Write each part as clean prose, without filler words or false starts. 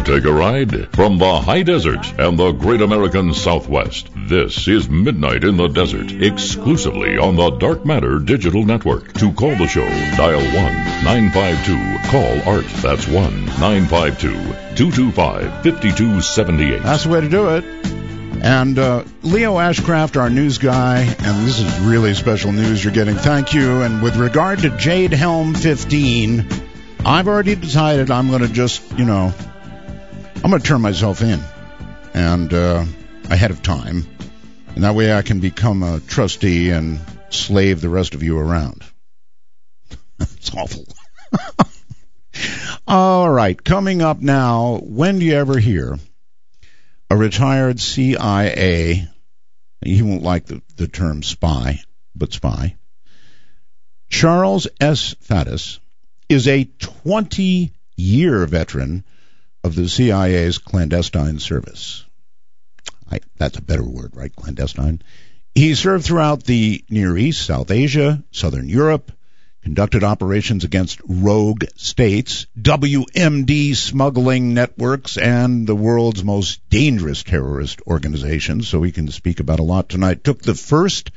take a ride? From the high desert and the great American Southwest, this is Midnight in the Desert, exclusively on the Dark Matter Digital Network. To call the show, dial 1-952-CALL-ART. That's 1-952-225-5278. That's the way to do it. And Leo Ashcraft, our news guy, and this is really special news you're getting. Thank you. And with regard to Jade Helm 15, I've already decided I'm going to just, I'm going to turn myself in and ahead of time. And that way I can become a trustee and slave the rest of you around. It's awful. All right, coming up now, when do you ever hear a retired CIA, he won't like the term spy, but spy, Charles S. Faddis, is a 20-year veteran of the CIA's clandestine service. That's a better word, right? Clandestine. He served throughout the Near East, South Asia, Southern Europe, conducted operations against rogue states, WMD smuggling networks, and the world's most dangerous terrorist organizations, so we can speak about a lot tonight. Took the first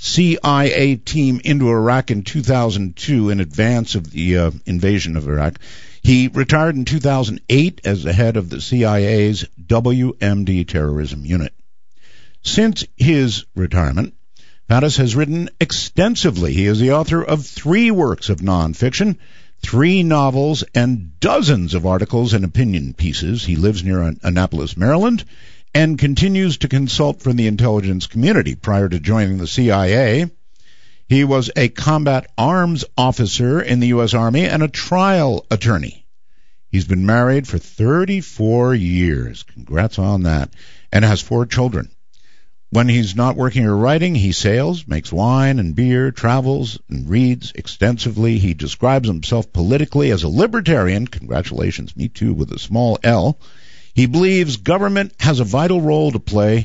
CIA team into Iraq in 2002 in advance of the invasion of Iraq. He retired in 2008 as the head of the CIA's WMD terrorism unit. Since his retirement, Faddis has written extensively. He is the author of 3 works of nonfiction, 3 novels, and dozens of articles and opinion pieces. He lives near Annapolis, Maryland, and continues to consult for the intelligence community. Prior to joining the CIA, he was a combat arms officer in the U.S. Army and a trial attorney. He's been married for 34 years. Congrats on that. And has 4 children. When he's not working or writing, he sails, makes wine and beer, travels, and reads extensively. He describes himself politically as a libertarian. Congratulations, me too, with a small L. He believes government has a vital role to play,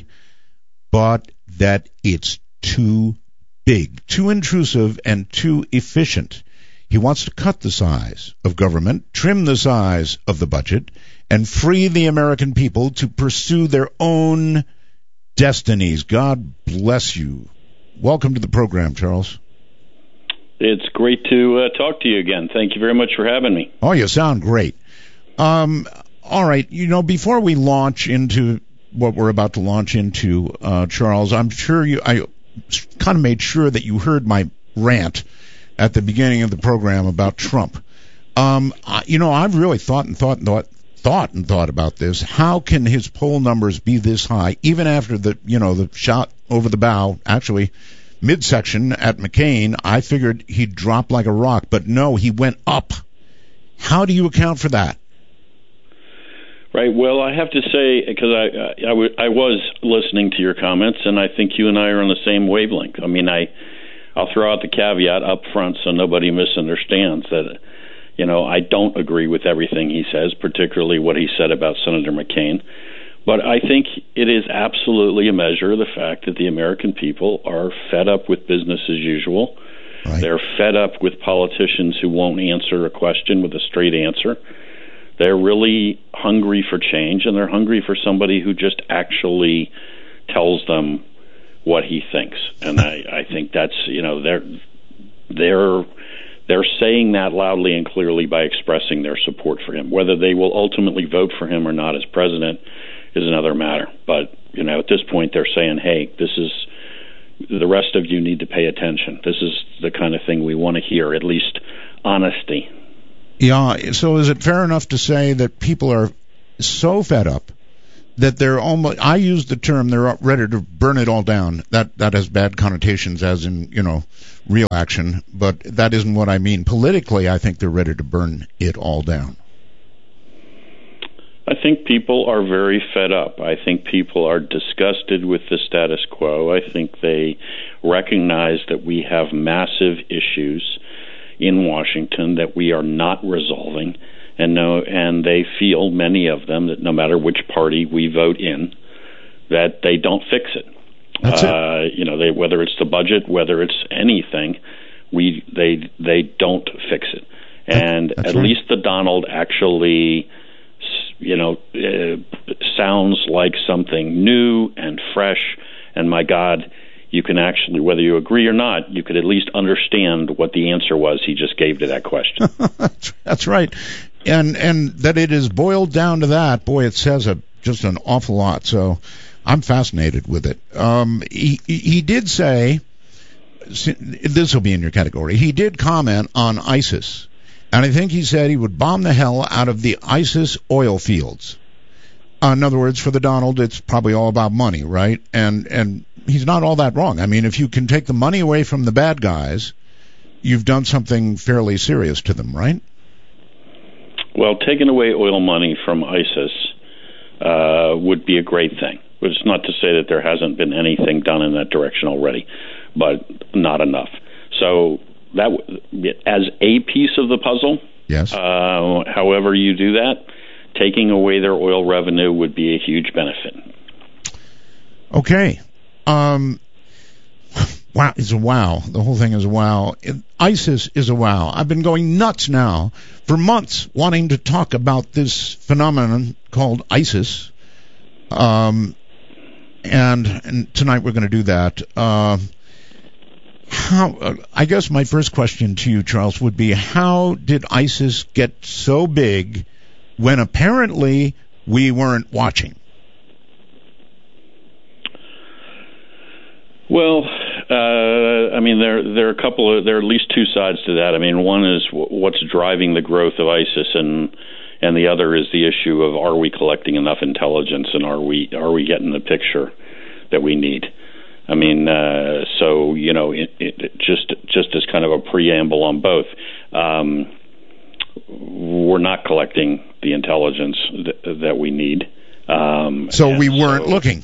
but that it's too big, too intrusive, and too efficient. He wants to cut the size of government, trim the size of the budget, and free the American people to pursue their own destinies. God bless you. Welcome to the program, Charles. It's great to talk to you again. Thank you very much for having me. Oh, you sound great. All right, before we launch into what we're about to launch into, Charles, I'm sure I kind of made sure that you heard my rant at the beginning of the program about Trump. I've really thought about this. How can his poll numbers be this high, even after the shot over the bow, actually midsection at McCain? I figured he'd drop like a rock, but no, he went up. How do you account for that? Right. Well, I have to say, because I was listening to your comments, and I think you and I are on the same wavelength. I mean, I'll throw out the caveat up front so nobody misunderstands that. I don't agree with everything he says, particularly what he said about Senator McCain. But I think it is absolutely a measure of the fact that the American people are fed up with business as usual. Right. They're fed up with politicians who won't answer a question with a straight answer. They're really hungry for change, and they're hungry for somebody who just actually tells them what he thinks. And I think that's, they're saying that loudly and clearly by expressing their support for him. Whether they will ultimately vote for him or not as president is another matter. But, at this point they're saying, hey, the rest of you need to pay attention. This is the kind of thing we want to hear, at least honesty. Yeah, so is it fair enough to say that people are so fed up that they're almost, I use the term, they're ready to burn it all down. That has bad connotations as in, real action, but that isn't what I mean. Politically, I think they're ready to burn it all down. I think people are very fed up. I think people are disgusted with the status quo. I think they recognize that we have massive issues in Washington that we are not resolving, and they feel, many of them, that no matter which party we vote in, that they don't fix it. That's it. Whether it's the budget, whether it's anything, they don't fix it. And That's at right. least the Donald actually, sounds like something new and fresh. And my God, you can actually, whether you agree or not, you could at least understand what the answer was he just gave to that question. That's right. And that it is boiled down to that, boy, it says just an awful lot. So I'm fascinated with it. He did say, this will be in your category, he did comment on ISIS. And I think he said he would bomb the hell out of the ISIS oil fields. In other words, for the Donald, it's probably all about money, right? And he's not all that wrong. I mean, if you can take the money away from the bad guys, you've done something fairly serious to them, right? Well, taking away oil money from ISIS would be a great thing. It's not to say that there hasn't been anything done in that direction already, but not enough. So that, as a piece of the puzzle, yes. However you do that, taking away their oil revenue would be a huge benefit. Okay. Wow, it's a wow. The whole thing is a wow. ISIS is a wow. I've been going nuts now for months wanting to talk about this phenomenon called ISIS. And tonight we're going to do that. I guess my first question to you, Charles, would be, how did ISIS get so big when apparently we weren't watching? Well, I mean, there are at least two sides to that. I mean, one is what's driving the growth of ISIS, and the other is the issue of, are we collecting enough intelligence, and are we getting the picture that we need? I mean, so just as kind of a preamble on both, we're not collecting the intelligence that we need. So we weren't looking.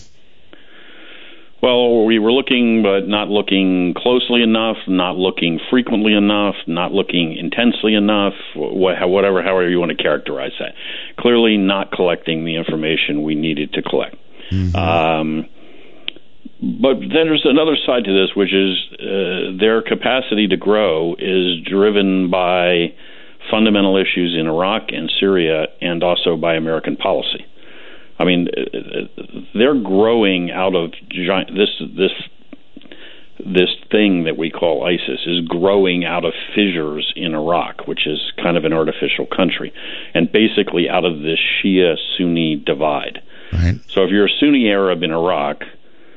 Well, we were looking, but not looking closely enough, not looking frequently enough, not looking intensely enough, however you want to characterize that. Clearly not collecting the information we needed to collect. Mm-hmm. But then there's another side to this, which is their capacity to grow is driven by fundamental issues in Iraq and Syria, and also by American policy. I mean, they're growing out of this thing that we call ISIS is growing out of fissures in Iraq, which is kind of an artificial country, and basically out of this Shia-Sunni divide. Right. So if you're a Sunni Arab in Iraq,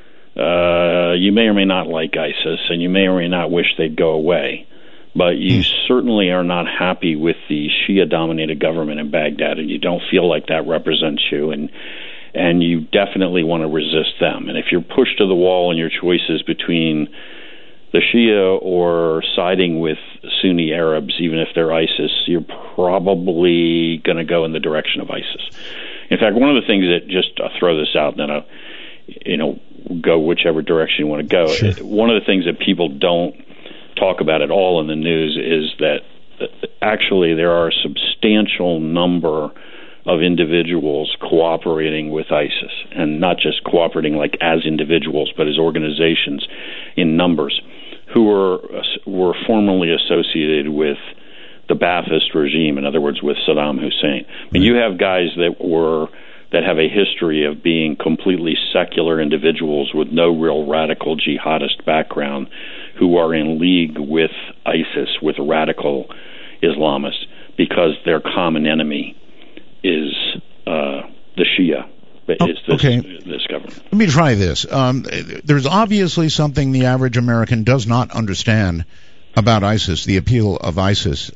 you may or may not like ISIS, and you may or may not wish they'd go away. But you certainly are not happy with the Shia-dominated government in Baghdad, and you don't feel like that represents you, and you definitely want to resist them. And if you're pushed to the wall in your choices between the Shia or siding with Sunni Arabs, even if they're ISIS, you're probably going to go in the direction of ISIS. In fact, one of the things that, just throw this out, and then I'll go whichever direction you want to go. Sure. One of the things that people don't talk about at all in the news is that actually there are a substantial number of individuals cooperating with ISIS, and not just cooperating like as individuals, but as organizations in numbers, who were formerly associated with the Ba'athist regime, in other words, with Saddam Hussein. I mean, you have guys that have a history of being completely secular individuals with no real radical jihadist background, who are in league with ISIS, with radical Islamists, because their common enemy is the Shia. This government. Let me try this. There's obviously something the average American does not understand about ISIS, the appeal of ISIS.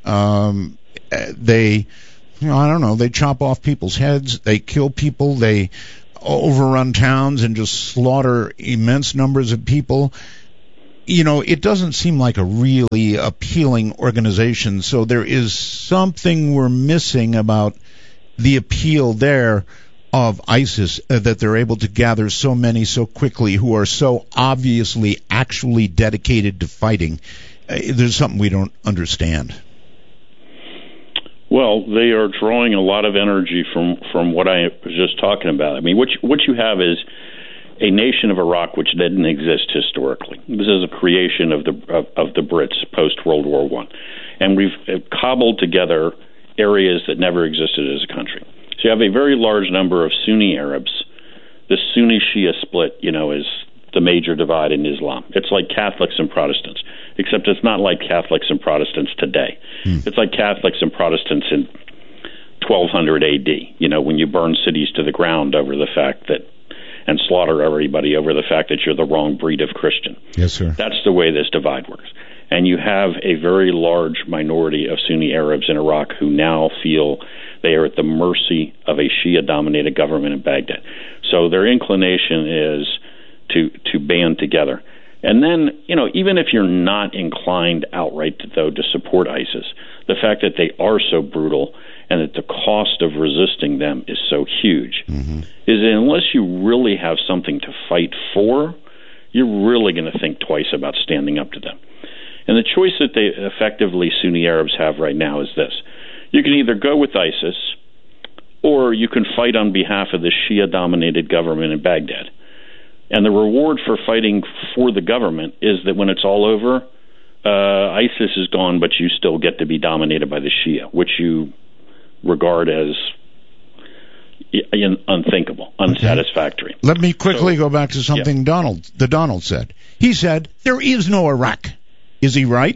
They chop off people's heads, they kill people, they overrun towns and just slaughter immense numbers of people. It doesn't seem like a really appealing organization, so there is something we're missing about the appeal there of ISIS, that they're able to gather so many so quickly who are so obviously actually dedicated to fighting. There's something we don't understand. Well, they are drawing a lot of energy from what I was just talking about. I mean, what you have is a nation of Iraq which didn't exist historically. This is a creation of the Brits post World War I, and we've cobbled together areas that never existed as a country. So you have a very large number of Sunni Arabs. The Sunni-Shia split, is the major divide in Islam. It's like Catholics and Protestants, except it's not like Catholics and Protestants today. It's like Catholics and Protestants in 1200 AD, when you burn cities to the ground over the fact that, and slaughter everybody over the fact that you're the wrong breed of Christian. Yes, sir. That's the way this divide works. And you have a very large minority of Sunni Arabs in Iraq who now feel they are at the mercy of a Shia-dominated government in Baghdad. So their inclination is to band together. And then, even if you're not inclined outright, though, to support ISIS, the fact that they are so brutal and that the cost of resisting them is so huge is that unless you really have something to fight for, you're really going to think twice about standing up to them. And the choice that they effectively Sunni Arabs have right now is this. You can either go with ISIS or you can fight on behalf of the Shia-dominated government in Baghdad. And the reward for fighting for the government is that when it's all over, ISIS is gone, but you still get to be dominated by the Shia, which you regard as unthinkable, unsatisfactory. Let me quickly go back to something Donald said. He said, there is no Iraq. Is he right?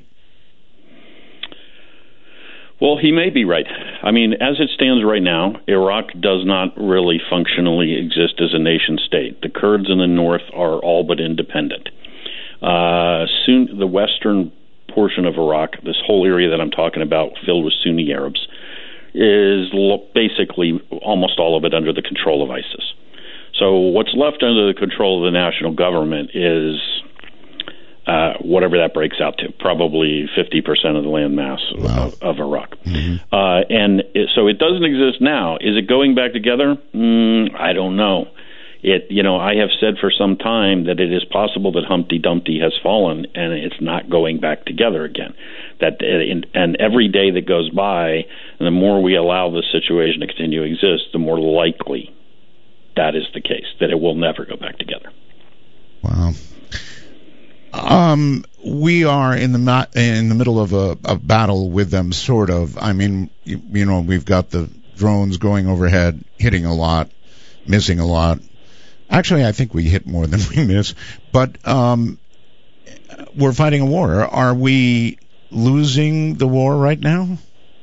Well, he may be right. I mean, as it stands right now, Iraq does not really functionally exist as a nation state. The Kurds in the north are all but independent. Soon, the western portion of Iraq, this whole area that I'm talking about, filled with Sunni Arabs, is basically almost all of it under the control of ISIS. So what's left under the control of the national government is whatever that breaks out to, probably 50% of the land mass of Iraq. So it doesn't exist now. Is it going back together? I don't know. I have said for some time that it is possible that Humpty Dumpty has fallen and it's not going back together again. And every day that goes by, and the more we allow this situation to continue to exist, the more likely that is the case, that it will never go back together. Wow. We are in the middle of a battle with them, sort of. I mean, we've got the drones going overhead, hitting a lot, missing a lot. Actually, I think we hit more than we miss. But we're fighting a war. Are we losing the war right now?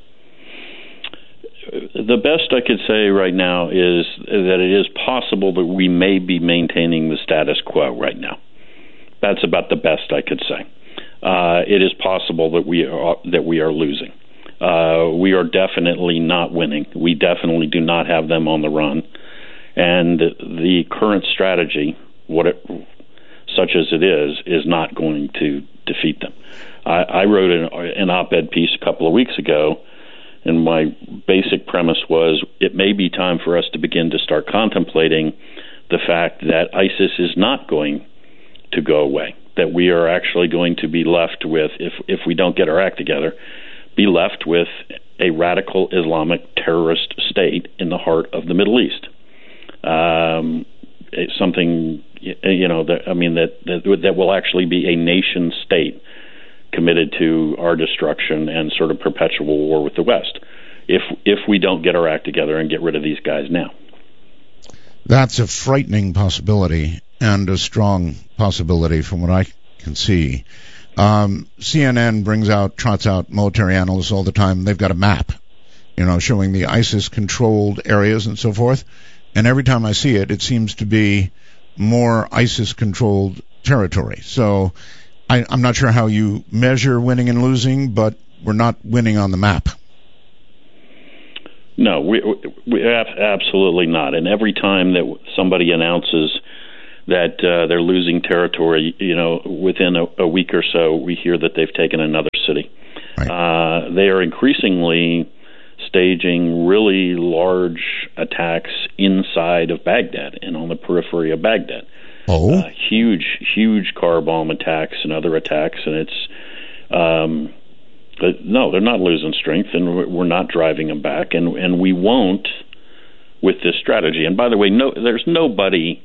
The best I could say right now is that it is possible that we may be maintaining the status quo right now. That's about the best I could say. It is possible that we are losing. We are definitely not winning. We definitely do not have them on the run. And the current strategy, such as it is not going to defeat them. I wrote an op-ed piece a couple of weeks ago, and my basic premise was it may be time for us to begin to start contemplating the fact that ISIS is not going to go away, that we are actually going to be left with, if we don't get our act together, be left with a radical Islamic terrorist state in the heart of the Middle East. Something, that will actually be a nation state committed to our destruction and sort of perpetual war with the West, if we don't get our act together and get rid of these guys now. That's a frightening possibility and a strong possibility from what I can see. CNN trots out military analysts all the time. They've got a map, showing the ISIS-controlled areas and so forth. And every time I see it, it seems to be more ISIS-controlled territory. So I'm not sure how you measure winning and losing, but we're not winning on the map. No, we absolutely not. And every time that somebody announces that they're losing territory, within a week or so, we hear that they've taken another city. Right. They are increasingly staging really large attacks inside of Baghdad and on the periphery of Baghdad. Oh, huge car bomb attacks and other attacks, and it's no, they're not losing strength, and we're not driving them back, and we won't with this strategy. And by the way, there's no body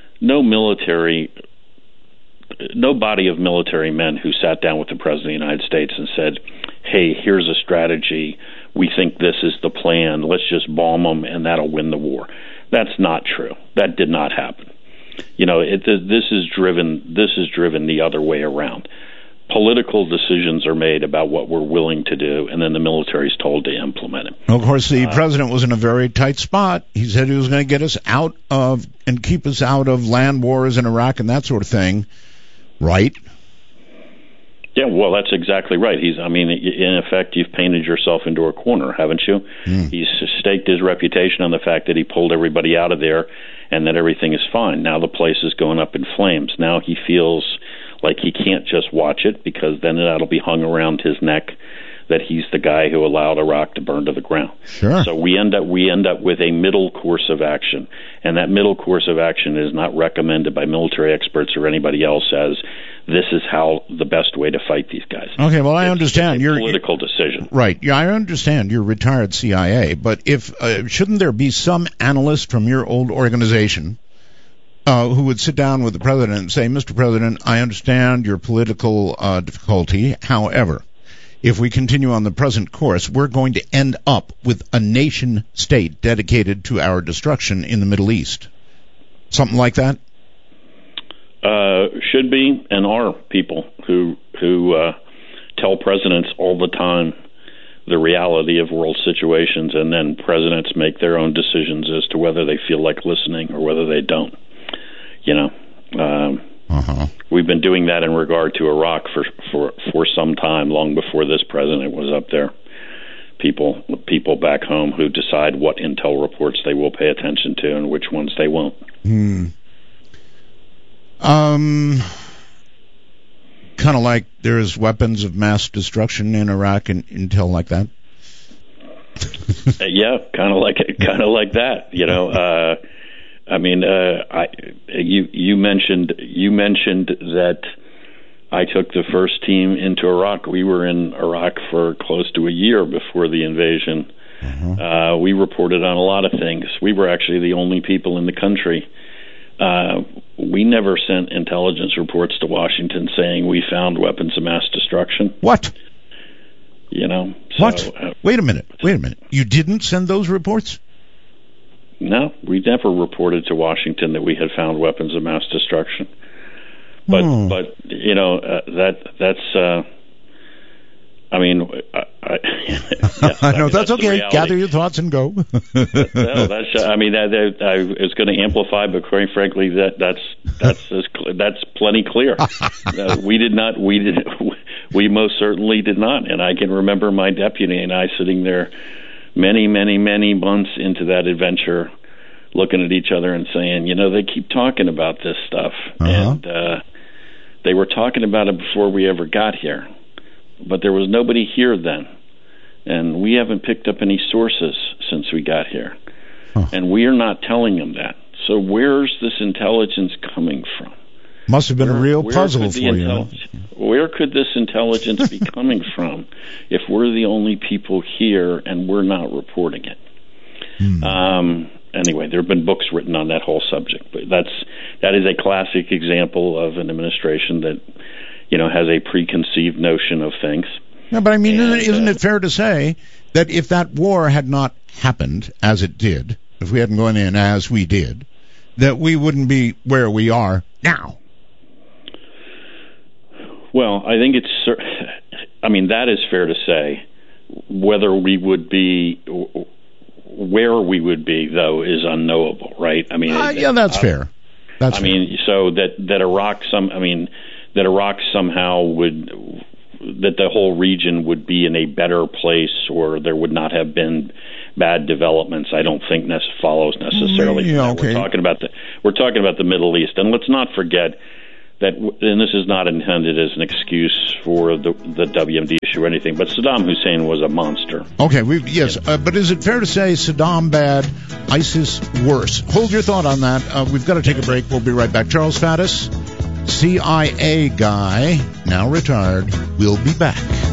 of military men who sat down with the President of the United States and said, hey, here's a strategy we think this is the plan, let's just bomb them and that'll win the war. That's not true. That did not happen. This is driven the other way around. Political decisions are made about what we're willing to do, and then the military is told to implement it. Well, of course, the president was in a very tight spot. He said he was going to get us out of and keep us out of land wars in Iraq and that sort of thing, right? Yeah, well, that's exactly right. In effect, you've painted yourself into a corner, haven't you? He's staked his reputation on the fact that he pulled everybody out of there and that everything is fine. Now the place is going up in flames. Now he feels like he can't just watch it, because then that'll be hung around his neck that he's the guy who allowed Iraq to burn to the ground. Sure. So we end up with a middle course of action, and that middle course of action is not recommended by military experts or anybody else as this is how the best way to fight these guys. Okay, well, I understand your political decision. Right. Yeah, I understand you're retired CIA, but if shouldn't there be some analyst from your old organization who would sit down with the president and say, Mr. President, I understand your political difficulty. However, if we continue on the present course, we're going to end up with a nation state dedicated to our destruction in the Middle East. Something like that? Should be, and are people who tell presidents all the time the reality of world situations, and then presidents make their own decisions as to whether they feel like listening or whether they don't. We've been doing that in regard to Iraq for some time, long before this president was up there. People back home who decide what intel reports they will pay attention to and which ones they won't. Kind of like there's weapons of mass destruction in Iraq and intel like that. Yeah, kind of like that. You mentioned that I took the first team into Iraq. We were in Iraq for close to a year before the invasion. We reported on a lot of things. We were actually the only people in the country. We never sent intelligence reports to Washington saying we found weapons of mass destruction. What? What? Wait a minute. You didn't send those reports? No, we never reported to Washington that we had found weapons of mass destruction. But that's. I know that's okay. Gather your thoughts and go. It's going to amplify, but quite frankly, that's plenty clear. We most certainly did not, and I can remember my deputy and I sitting there many months into that adventure, looking at each other and saying, they keep talking about this stuff, and they were talking about it before we ever got here. But there was nobody here then, and we haven't picked up any sources since we got here, and we are not telling them that. So where's this intelligence coming from? Must have been a real puzzle for you. Where could this intelligence be coming from if we're the only people here and we're not reporting it? Anyway, there have been books written on that whole subject, but that is a classic example of an administration that has a preconceived notion of things. No, but isn't it fair to say that if that war had not happened as it did, if we hadn't gone in as we did, that we wouldn't be where we are now? Well, I think that is fair to say. Whether we would be, where we would be, though, is unknowable, right? That's fair. So that Iraq somehow that the whole region would be in a better place, or there would not have been bad developments, I don't think follows necessarily. Okay. We're talking about the Middle East, and let's not forget that, and this is not intended as an excuse for the WMD issue or anything, but Saddam Hussein was a monster. Okay, but is it fair to say Saddam bad, ISIS worse? Hold your thought on that. We've got to take a break. We'll be right back. Charles Faddis, CIA guy, now retired, will be back.